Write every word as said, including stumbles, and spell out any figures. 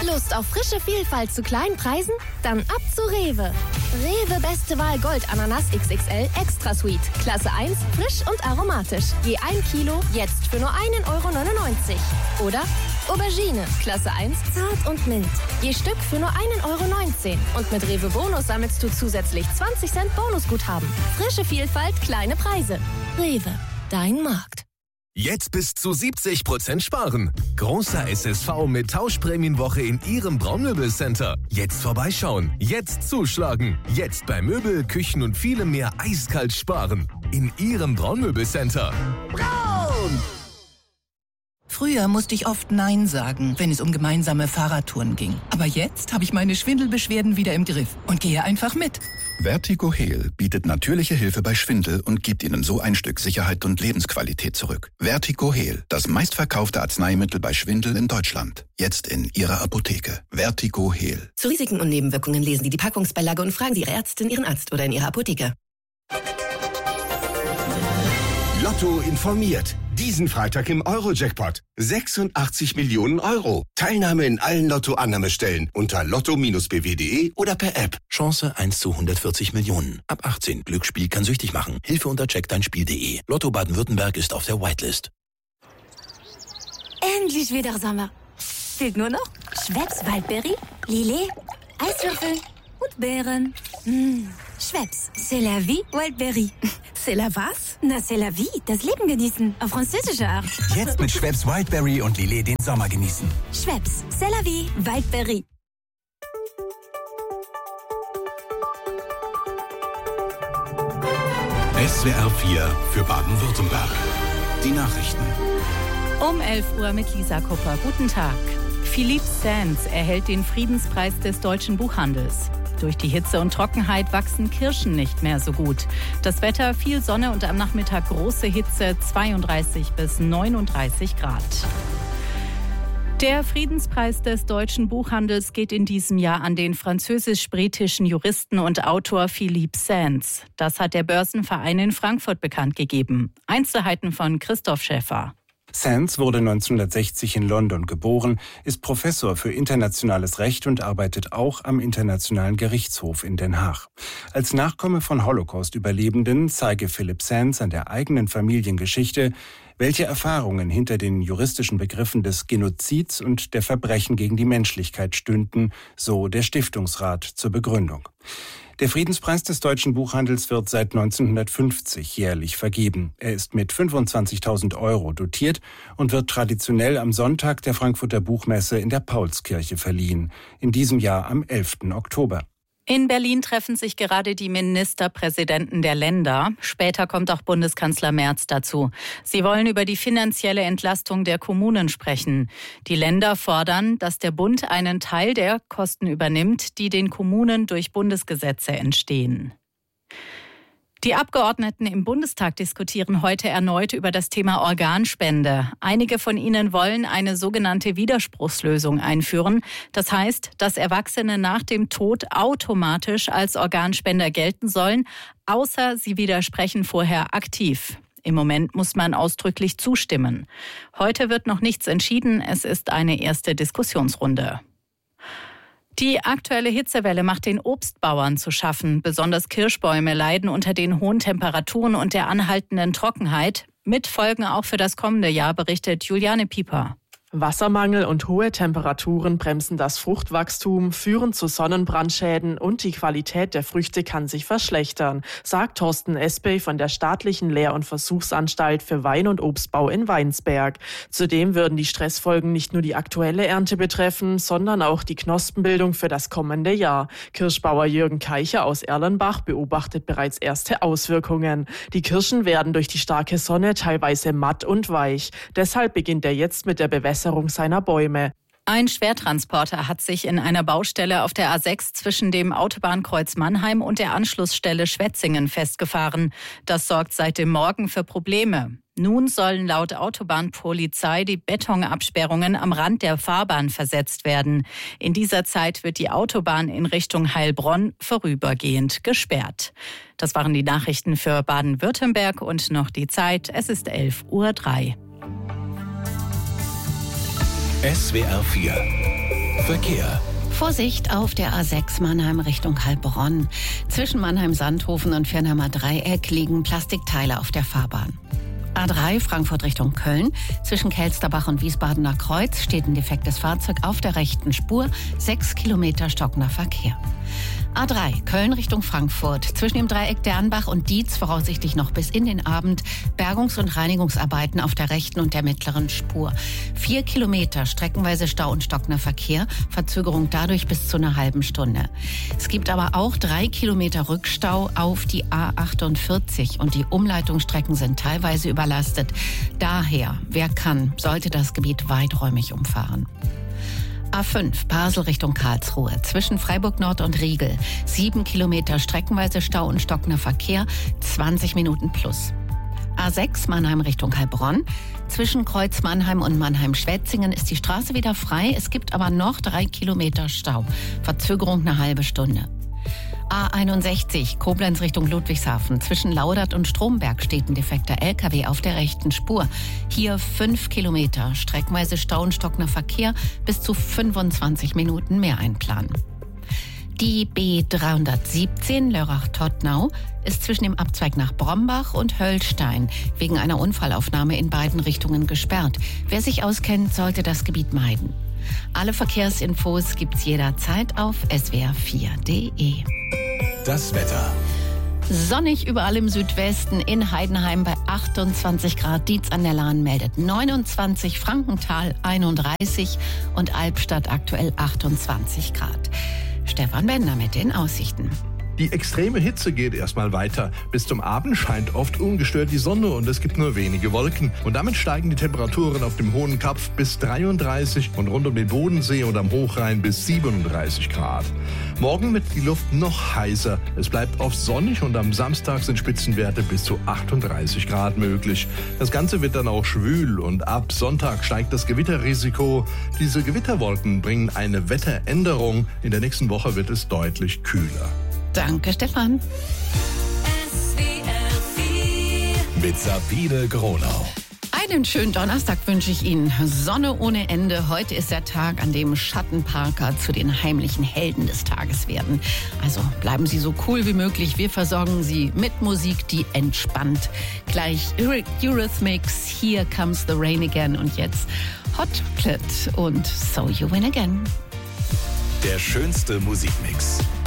Lust auf frische Vielfalt zu kleinen Preisen? Dann ab zu Rewe. Rewe Beste Wahl Gold Ananas X X L Extra Sweet. Klasse eins, frisch und aromatisch. Je ein Kilo, jetzt für nur einen Euro neunundneunzig. Oder Aubergine, Klasse eins, zart und mild. Je Stück für nur einen Euro neunzehn. Und mit Rewe Bonus sammelst du zusätzlich zwanzig Cent Bonusguthaben. Frische Vielfalt, kleine Preise. Rewe, dein Markt. Jetzt bis zu siebzig Prozent sparen. Großer S S V mit Tauschprämienwoche in Ihrem Braunmöbelcenter. Jetzt vorbeischauen, jetzt zuschlagen. Jetzt bei Möbel, Küchen und vielem mehr eiskalt sparen. In Ihrem Braunmöbelcenter. Braun! Früher musste ich oft Nein sagen, wenn es um gemeinsame Fahrradtouren ging. Aber jetzt habe ich meine Schwindelbeschwerden wieder im Griff und gehe einfach mit. Vertigo Heal bietet natürliche Hilfe bei Schwindel und gibt Ihnen so ein Stück Sicherheit und Lebensqualität zurück. Vertigo Heal, das meistverkaufte Arzneimittel bei Schwindel in Deutschland. Jetzt in Ihrer Apotheke. Vertigo Heal. Zu Risiken und Nebenwirkungen lesen Sie die Packungsbeilage und fragen Sie Ihre Ärztin, Ihren Arzt oder in Ihrer Apotheke. Lotto informiert. Diesen Freitag im Euro-Jackpot. sechsundachtzig Millionen Euro. Teilnahme in allen Lotto-Annahmestellen unter lotto Bindestrich b w punkt d e oder per App. Chance eins zu hundertvierzig Millionen. Ab achtzehn. Glücksspiel kann süchtig machen. Hilfe unter check dein Spiel punkt de. Lotto Baden-Württemberg ist auf der Whitelist. Endlich wieder Sommer. Fehlt nur noch Schweppes Waldberry, Lillet, Eiswürfel und Beeren. Mmh. Schweppes, c'est la vie, Wildberry. C'est la was? Na, c'est la vie, das Leben genießen, auf französische Art. Jetzt mit Schweppes Wildberry und Lillet den Sommer genießen. Schweppes, c'est la vie, Wildberry. S W R vier für Baden-Württemberg. Die Nachrichten. Um elf Uhr mit Lisa Kupper. Guten Tag. Philippe Sands erhält den Friedenspreis des deutschen Buchhandels. Durch die Hitze und Trockenheit wachsen Kirschen nicht mehr so gut. Das Wetter, viel Sonne und am Nachmittag große Hitze, zweiunddreißig bis neununddreißig Grad. Der Friedenspreis des deutschen Buchhandels geht in diesem Jahr an den französisch-britischen Juristen und Autor Philippe Sands. Das hat der Börsenverein in Frankfurt bekannt gegeben. Einzelheiten von Christoph Schäfer. Sands wurde neunzehnhundertsechzig in London geboren, ist Professor für internationales Recht und arbeitet auch am Internationalen Gerichtshof in Den Haag. Als Nachkomme von Holocaust-Überlebenden zeige Philippe Sands an der eigenen Familiengeschichte, welche Erfahrungen hinter den juristischen Begriffen des Genozids und der Verbrechen gegen die Menschlichkeit stünden, so der Stiftungsrat zur Begründung. Der Friedenspreis des deutschen Buchhandels wird seit neunzehnhundertfünfzig jährlich vergeben. Er ist mit fünfundzwanzigtausend Euro dotiert und wird traditionell am Sonntag der Frankfurter Buchmesse in der Paulskirche verliehen. In diesem Jahr am elften Oktober. In Berlin treffen sich gerade die Ministerpräsidenten der Länder. Später kommt auch Bundeskanzler Merz dazu. Sie wollen über die finanzielle Entlastung der Kommunen sprechen. Die Länder fordern, dass der Bund einen Teil der Kosten übernimmt, die den Kommunen durch Bundesgesetze entstehen. Die Abgeordneten im Bundestag diskutieren heute erneut über das Thema Organspende. Einige von ihnen wollen eine sogenannte Widerspruchslösung einführen. Das heißt, dass Erwachsene nach dem Tod automatisch als Organspender gelten sollen, außer sie widersprechen vorher aktiv. Im Moment muss man ausdrücklich zustimmen. Heute wird noch nichts entschieden. Es ist eine erste Diskussionsrunde. Die aktuelle Hitzewelle macht den Obstbauern zu schaffen. Besonders Kirschbäume leiden unter den hohen Temperaturen und der anhaltenden Trockenheit. Mit Folgen auch für das kommende Jahr, berichtet Juliane Pieper. Wassermangel und hohe Temperaturen bremsen das Fruchtwachstum, führen zu Sonnenbrandschäden und die Qualität der Früchte kann sich verschlechtern, sagt Thorsten Espey von der Staatlichen Lehr- und Versuchsanstalt für Wein- und Obstbau in Weinsberg. Zudem würden die Stressfolgen nicht nur die aktuelle Ernte betreffen, sondern auch die Knospenbildung für das kommende Jahr. Kirschbauer Jürgen Keicher aus Erlenbach beobachtet bereits erste Auswirkungen. Die Kirschen werden durch die starke Sonne teilweise matt und weich. Deshalb beginnt er jetzt mit der Bewässerung seiner Bäume. Ein Schwertransporter hat sich in einer Baustelle auf der A sechs zwischen dem Autobahnkreuz Mannheim und der Anschlussstelle Schwetzingen festgefahren. Das sorgt seit dem Morgen für Probleme. Nun sollen laut Autobahnpolizei die Betonabsperrungen am Rand der Fahrbahn versetzt werden. In dieser Zeit wird die Autobahn in Richtung Heilbronn vorübergehend gesperrt. Das waren die Nachrichten für Baden-Württemberg und noch die Zeit. Es ist elf Uhr drei. S W R vier Verkehr. Vorsicht auf der A sechs Mannheim Richtung Heilbronn. Zwischen Mannheim-Sandhofen und Viernheimer Dreieck liegen Plastikteile auf der Fahrbahn. A drei Frankfurt Richtung Köln. Zwischen Kelsterbach und Wiesbadener Kreuz steht ein defektes Fahrzeug auf der rechten Spur. Sechs Kilometer stockender Verkehr. A drei Köln Richtung Frankfurt. Zwischen dem Dreieck Dernbach und Dietz voraussichtlich noch bis in den Abend Bergungs- und Reinigungsarbeiten auf der rechten und der mittleren Spur. Vier Kilometer streckenweise Stau und stockender Verkehr. Verzögerung dadurch bis zu einer halben Stunde. Es gibt aber auch drei Kilometer Rückstau auf die A achtundvierzig und die Umleitungsstrecken sind teilweise überlastet. Daher, wer kann, sollte das Gebiet weiträumig umfahren. A fünf Basel Richtung Karlsruhe. Zwischen Freiburg Nord und Riegel. Sieben Kilometer streckenweise Stau und stockender Verkehr. zwanzig Minuten plus. A sechs Mannheim Richtung Heilbronn. Zwischen Kreuz Mannheim und Mannheim-Schwetzingen ist die Straße wieder frei. Es gibt aber noch drei Kilometer Stau. Verzögerung eine halbe Stunde. A einundsechzig Koblenz Richtung Ludwigshafen. Zwischen Laudert und Stromberg steht ein defekter L K W auf der rechten Spur. Hier fünf Kilometer, streckenweise Stau und stockender Verkehr, bis zu fünfundzwanzig Minuten mehr einplanen. Die B dreihundertsiebzehn Lörrach-Tottnau ist zwischen dem Abzweig nach Brombach und Höllstein wegen einer Unfallaufnahme in beiden Richtungen gesperrt. Wer sich auskennt, sollte das Gebiet meiden. Alle Verkehrsinfos gibt's jederzeit auf s w r vier punkt d e. Das Wetter. Sonnig überall im Südwesten, in Heidenheim bei achtundzwanzig Grad, Dietz an der Lahn meldet neunundzwanzig, Frankenthal einunddreißig und Albstadt aktuell achtundzwanzig Grad. Stefan Bender mit den Aussichten. Die extreme Hitze geht erstmal weiter. Bis zum Abend scheint oft ungestört die Sonne und es gibt nur wenige Wolken. Und damit steigen die Temperaturen auf dem Hohen Kapf bis dreiunddreißig und rund um den Bodensee und am Hochrhein bis siebenunddreißig Grad. Morgen wird die Luft noch heißer. Es bleibt oft sonnig und am Samstag sind Spitzenwerte bis zu achtunddreißig Grad möglich. Das Ganze wird dann auch schwül und ab Sonntag steigt das Gewitterrisiko. Diese Gewitterwolken bringen eine Wetteränderung. In der nächsten Woche wird es deutlich kühler. Danke, Stefan. Mit Sabine Gronau. Einen schönen Donnerstag wünsche ich Ihnen. Sonne ohne Ende. Heute ist der Tag, an dem Schattenparker zu den heimlichen Helden des Tages werden. Also bleiben Sie so cool wie möglich. Wir versorgen Sie mit Musik, die entspannt. Gleich Eurythmics, Here Comes the Rain Again und jetzt Hot Clit und So You Win Again. Der schönste Musikmix.